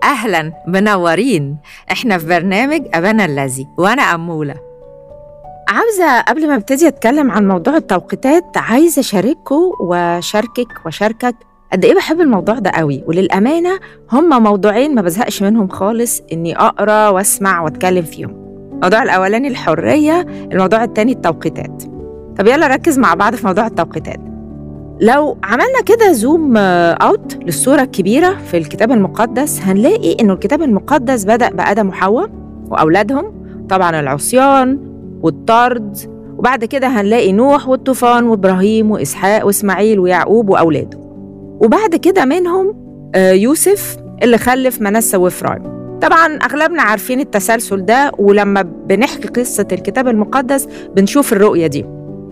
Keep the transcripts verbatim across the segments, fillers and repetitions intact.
أهلاً، منورين. إحنا في برنامج أبانا الذي وأنا أمولة. عاوزة قبل ما ابتدي أتكلم عن موضوع التوقيتات عايزة أشارككم وشاركك وشاركك قد إيه بحب الموضوع ده قوي، وللأمانة هما موضوعين ما بزهقش منهم خالص إني أقرأ وأسمع وأتكلم فيهم. الموضوع الأولاني الحرية، الموضوع التاني التوقيتات. طب يلا ركز مع بعض في موضوع التوقيتات. لو عملنا كده زوم اوت للصورة الكبيرة في الكتاب المقدس هنلاقي إنه الكتاب المقدس بدأ بآدم وحواء وأولادهم، طبعا العصيان والطرد، وبعد كده هنلاقي نوح والطوفان وإبراهيم وإسحاق وإسماعيل ويعقوب وأولاده، وبعد كده منهم يوسف اللي خلف منسى وإفرايم. طبعا أغلبنا عارفين التسلسل ده، ولما بنحكي قصة الكتاب المقدس بنشوف الرؤية دي.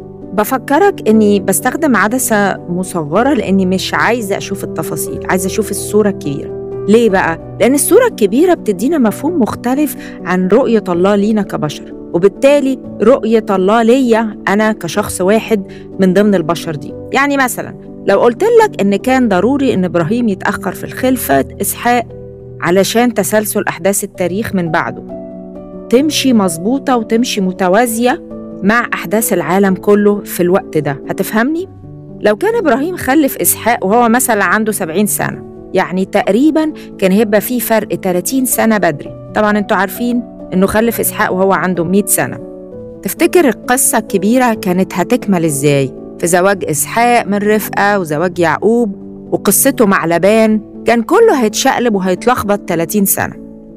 بفكرك إني بستخدم عدسة مصغرة لأني مش عايزة أشوف التفاصيل، عايزة أشوف الصورة الكبيرة. ليه بقى؟ لأن الصورة الكبيرة بتدينا مفهوم مختلف عن رؤية الله لينا كبشر، وبالتالي رؤية الله ليا أنا كشخص واحد من ضمن البشر دي. يعني مثلا لو قلت لك إن كان ضروري إن إبراهيم يتأخر في الخلفة إسحاق علشان تسلسل أحداث التاريخ من بعده تمشي مظبوطة وتمشي متوازية مع أحداث العالم كله في الوقت ده، هتفهمني؟ لو كان إبراهيم خلف إسحاق وهو مثلا عنده سبعين سنة، يعني تقريباً كان هيبقى فيه فرق ثلاثين سنة بدري. طبعاً أنتوا عارفين إنه خلف إسحاق وهو عنده مئة سنة. تفتكر القصة الكبيرة كانت هتكمل إزاي؟ في زواج إسحاق من رفقة وزواج يعقوب وقصته مع لبان، كان كله هيتشقلب وهيتلخبط ثلاثين سنة.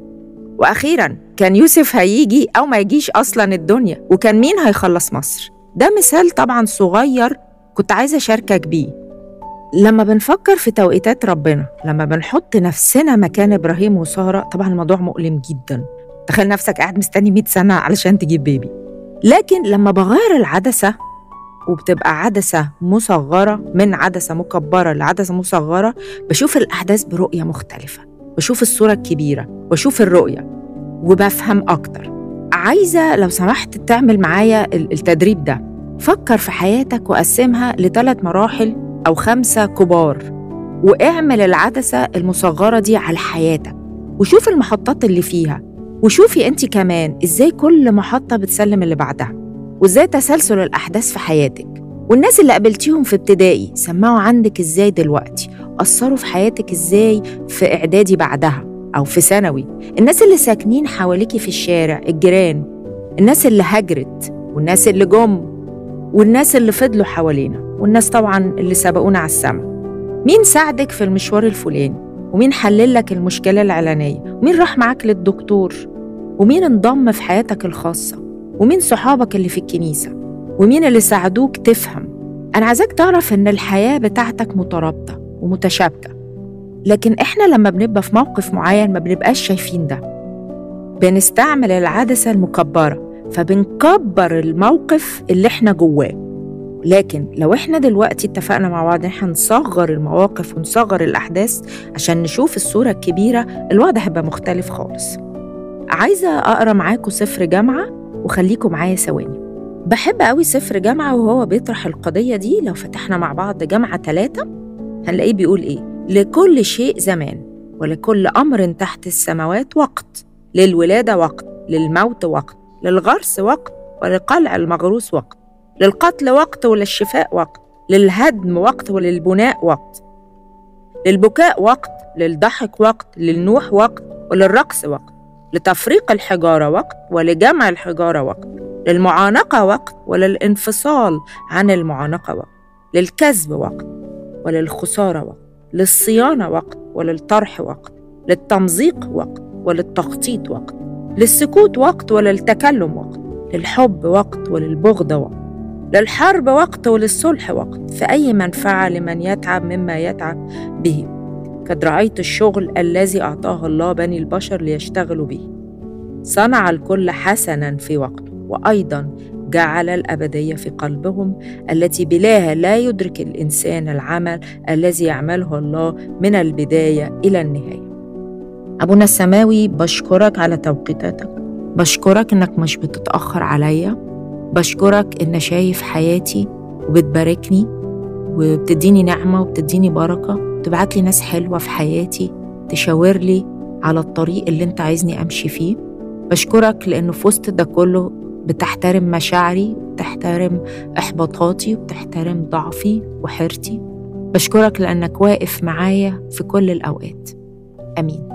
وأخيراً كان يوسف هيجي أو ما يجيش أصلاً الدنيا، وكان مين هيخلص مصر؟ ده مثال طبعاً صغير كنت عايزة أشاركك بيه. لما بنفكر في توقيتات ربنا، لما بنحط نفسنا مكان إبراهيم وسارة، طبعاً الموضوع مؤلم جداً. تخيل نفسك قاعد مستني مئة سنة علشان تجيب بيبي. لكن لما بغير العدسة وبتبقى عدسة مصغرة من عدسة مكبرة لعدسة مصغرة، بشوف الأحداث برؤية مختلفة، بشوف الصورة الكبيرة، بشوف الرؤية وبفهم أكتر. عايزة لو سمحت تعمل معايا التدريب ده. فكر في حياتك وقسمها لثلاث مراحل أو خمسة كبار، واعمل العدسة المصغرة دي على حياتك وشوف المحطات اللي فيها، وشوفي أنت كمان إزاي كل محطة بتسلم اللي بعدها، وإزاي تسلسل الأحداث في حياتك. والناس اللي قابلتيهم في ابتدائي سمعوا عندك إزاي دلوقتي، أثروا في حياتك إزاي في إعدادي بعدها أو في ثانوي. الناس اللي ساكنين حواليكي في الشارع، الجيران، الناس اللي هجرت والناس اللي جم والناس اللي فضلوا حوالينا والناس طبعاً اللي سبقونا على السما. مين ساعدك في المشوار الفلاني؟ ومين حلل لك المشكلة العلانية؟ ومين راح معاك للدكتور؟ ومين انضم في حياتك الخاصة؟ ومين صحابك اللي في الكنيسة؟ ومين اللي ساعدوك تفهم؟ أنا عايزاك تعرف إن الحياة بتاعتك مترابطة ومتشابكة، لكن إحنا لما بنبقى في موقف معين ما بنبقاش شايفين ده، بنستعمل العدسة المكبرة فبنكبر الموقف اللي إحنا جواه. لكن لو إحنا دلوقتي اتفقنا مع بعض إحنا نصغر المواقف ونصغر الأحداث عشان نشوف الصورة الكبيرة، الوضع هيبقى مختلف خالص. عايزة أقرأ معاكم سفر جامعة وخليكم معايا ثواني. بحب قوي سفر جامعة وهو بيطرح القضية دي. لو فتحنا مع بعض جامعة ثلاثة هنلاقيه بيقول إيه؟ لكل شيء زمان، ولكل أمر تحت السماوات وقت، للولادة وقت، للموت وقت، للغرس وقت، ولقلع المغروس وقت، للقتل وقت وللشفاء وقت، للهدم وقت وللبناء وقت، للبكاء وقت، للضحك وقت، للنوح وقت، وللرقص وقت، لتفريق الحجارة وقت، ولجمع الحجارة وقت، للمعانقة وقت، وللانفصال عن المعانقة وقت، للكذب وقت، وللخسارة وقت، للصيانة وقت، وللطرح وقت، للتمزيق وقت، وللتخطيط وقت، للسكوت وقت، وللتكلم وقت، للحب وقت، وللبغض وقت، للحرب وقت، وللصلح وقت، فأي منفعة لمن يتعب مما يتعب به، قد رأيت الشغل الذي أعطاه الله بني البشر ليشتغلوا به. صنع الكل حسناً في وقته، وأيضاً جعل الأبدية في قلبهم التي بلاها لا يدرك الإنسان العمل الذي يعمله الله من البداية إلى النهاية. أبونا السماوي، بشكرك على توقيتاتك، بشكرك إنك مش بتتأخر عليا، بشكرك إن شايف حياتي وبتباركني وبتديني نعمة وبتديني بركة، تبعت لي ناس حلوة في حياتي تشاور لي على الطريق اللي انت عايزني أمشي فيه. بشكرك لأنه في وسط ده كله بتحترم مشاعري، بتحترم إحباطاتي، وبتحترم ضعفي وحيرتي. بشكرك لأنك واقف معايا في كل الأوقات. آمين.